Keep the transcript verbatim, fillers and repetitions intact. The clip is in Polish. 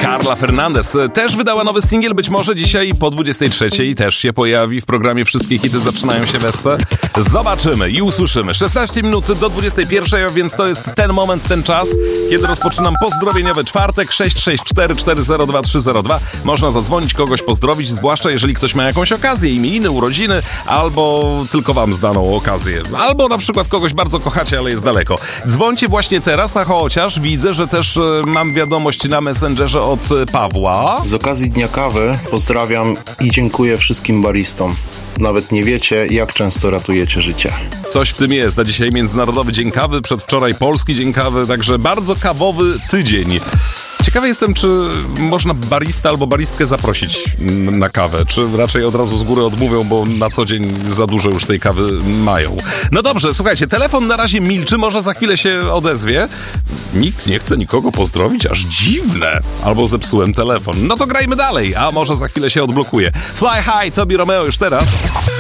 Carla Fernandez też wydała nowy singiel, być może dzisiaj po dwudziestej trzeciej też się pojawi w programie Wszystkie hity zaczynają się w S C. Zobaczymy i usłyszymy. szesnaście minut do dwudziestej pierwszej, a więc to jest ten moment, ten czas, kiedy rozpoczynam pozdrowieniowy czwartek. Sześć sześć cztery cztery zero dwa trzy zero dwa. Można zadzwonić, kogoś pozdrowić, zwłaszcza jeżeli ktoś ma jakąś okazję, imieniny, urodziny, albo tylko wam zdaną okazję, albo na przykład kogoś bardzo kochacie, ale jest daleko. Dzwońcie właśnie teraz, a chociaż widzę, że też mam wiadomość na Messengerze od Pawła. Z okazji Dnia Kawy pozdrawiam i dziękuję wszystkim baristom. Nawet nie wiecie, jak często ratujecie życie. Coś w tym jest. Na dzisiaj Międzynarodowy Dzień Kawy, przedwczoraj Polski Dzień Kawy, także bardzo kawowy tydzień. Ciekawy jestem, czy można barista albo baristkę zaprosić na kawę, czy raczej od razu z góry odmówią, bo na co dzień za dużo już tej kawy mają. No dobrze, słuchajcie, telefon na razie milczy, może za chwilę się odezwie. Nikt nie chce nikogo pozdrowić, aż dziwne. Albo zepsułem telefon. No to grajmy dalej, a może za chwilę się odblokuje. Fly High, Tobi Romeo już teraz.